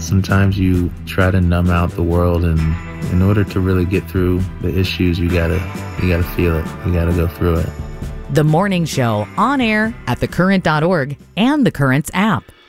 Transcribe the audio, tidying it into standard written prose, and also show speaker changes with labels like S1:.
S1: Sometimes you try to numb out the world, and in order to really get through the issues, you gotta feel it. You gotta go through it.
S2: The Morning Show, on air at thecurrent.org and The Current's app.